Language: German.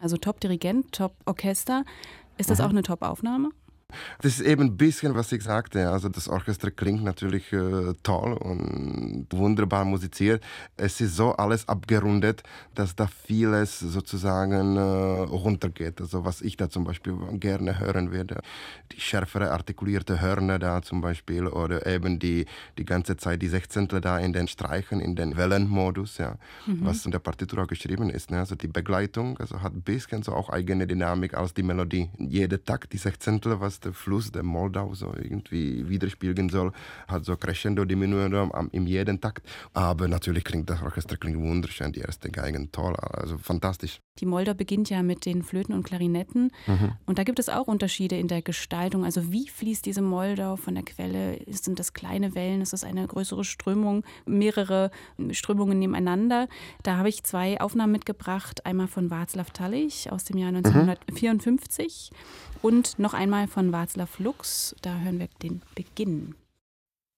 Also Top-Dirigent, Top-Orchester. Ist das auch eine Top-Aufnahme? Das ist eben ein bisschen, was ich sagte. Also das Orchester klingt natürlich toll und wunderbar musiziert. Es ist so alles abgerundet, dass da vieles sozusagen runtergeht. Also was ich da zum Beispiel gerne hören würde. Die schärfere artikulierte Hörner da zum Beispiel oder eben die ganze Zeit die Sechzehntel da in den Streichen, in den Wellenmodus, ja, was in der Partitur auch geschrieben ist. Ne? Also die Begleitung also hat ein bisschen so auch eigene Dynamik als die Melodie. Jeder Takt, die Sechzehntel, was der Fluss der Moldau so irgendwie widerspiegeln soll, hat so Crescendo, Diminuendo in jedem Takt. Aber natürlich klingt das Orchester wunderschön, die erste Geigen toll, also fantastisch. Die Moldau beginnt ja mit den Flöten und Klarinetten. Und da gibt es auch Unterschiede in der Gestaltung. Also wie fließt diese Moldau von der Quelle? Sind das kleine Wellen? Ist das eine größere Strömung? Mehrere Strömungen nebeneinander? Da habe ich 2 Aufnahmen mitgebracht. Einmal von Václav Tallich aus dem Jahr 1954 und noch einmal von Václav Lux. Da hören wir den Beginn.